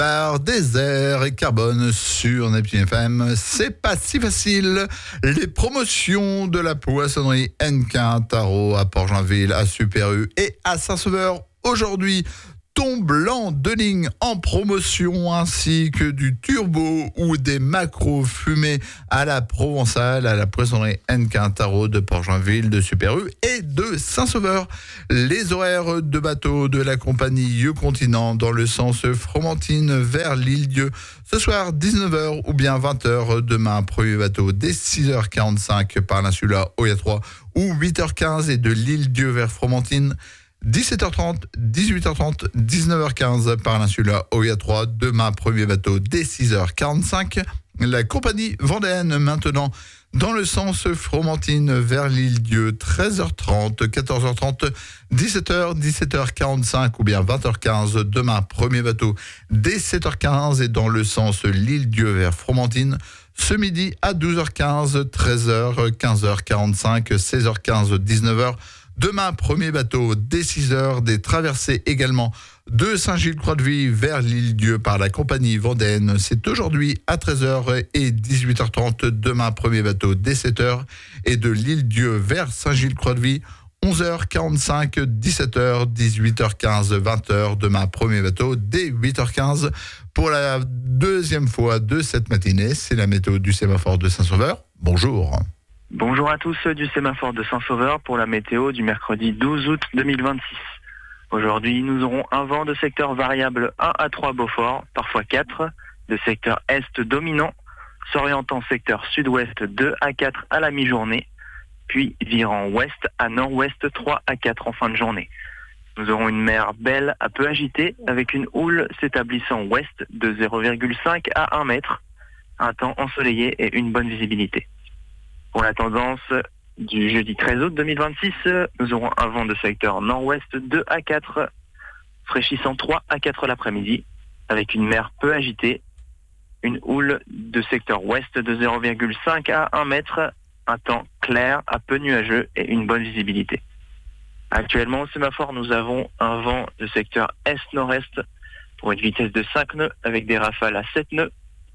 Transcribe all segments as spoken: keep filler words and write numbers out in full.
Par désert et carbone sur Neptune F M, c'est pas si facile. Les promotions de la poissonnerie Hennequin Tarot à Port-Joinville, à Super U et à Saint-Sauveur aujourd'hui. Thon blanc de ligne en promotion ainsi que du turbo ou des macros fumés à la Provençale à la poissonnerie Hennequin Tarot de Port-Joinville, de Super U et de Saint-Sauveur. Les horaires de bateau de la compagnie Vieux Continent dans le sens Fromentine vers l'Île-Dieu. Ce soir dix-neuf heures ou bien vingt heures. Demain, premier bateau dès six heures quarante-cinq par l'insula Oya trois ou huit heures quinze et de l'Île-Dieu vers Fromentine. dix-sept heures trente, dix-huit heures trente, dix-neuf heures quinze par l'insula Oya trois. Demain, premier bateau dès six heures quarante-cinq. La compagnie Vendéenne maintenant dans le sens Fromentine vers l'Île-Dieu. treize heures trente, quatorze heures trente, dix-sept heures, dix-sept heures quarante-cinq ou bien vingt heures quinze. Demain, premier bateau dès sept heures quinze et dans le sens l'Île-Dieu vers Fromentine. Ce midi à douze heures quinze, treize heures, quinze heures quarante-cinq, seize heures quinze, dix-neuf heures. Demain, premier bateau dès six heures, des traversées également de Saint-Gilles-Croix-de-Vie vers l'Île-Dieu par la compagnie Vendéenne. C'est aujourd'hui à treize heures et dix-huit heures trente. Demain, premier bateau dès sept heures et de l'Île-Dieu vers Saint-Gilles-Croix-de-Vie. onze heures quarante-cinq, dix-sept heures, dix-huit heures quinze, vingt heures. Demain, premier bateau dès huit heures quinze. Pour la deuxième fois de cette matinée, c'est la météo du sémaphore de Saint-Sauveur. Bonjour. Bonjour à tous du sémaphore de Saint-Sauveur pour la météo du mercredi douze août deux mille vingt-six. Aujourd'hui, nous aurons un vent de secteur variable un à trois Beaufort, parfois quatre, de secteur est dominant, s'orientant secteur sud-ouest deux à quatre à la mi-journée, puis virant ouest à nord-ouest trois à quatre en fin de journée. Nous aurons une mer belle à peu agitée avec une houle s'établissant ouest de zéro virgule cinq à un mètre, un temps ensoleillé et une bonne visibilité. Pour la tendance du jeudi treize août deux mille vingt-six, nous aurons un vent de secteur nord-ouest deux à quatre, fraîchissant trois à quatre l'après-midi, avec une mer peu agitée, une houle de secteur ouest de zéro virgule cinq à un mètre, un temps clair à peu nuageux et une bonne visibilité. Actuellement, au sémaphore, nous avons un vent de secteur est-nord-est pour une vitesse de cinq nœuds avec des rafales à sept nœuds,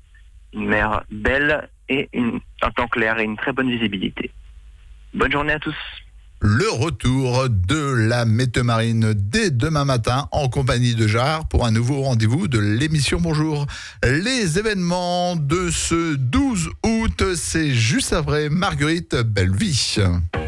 une mer belle et une, un temps clair et une très bonne visibilité. Bonne journée à tous. Le retour de la météo marine dès demain matin en compagnie de Jarre pour un nouveau rendez-vous de l'émission Bonjour. Les événements de ce douze août, c'est juste après Marguerite Bellevie.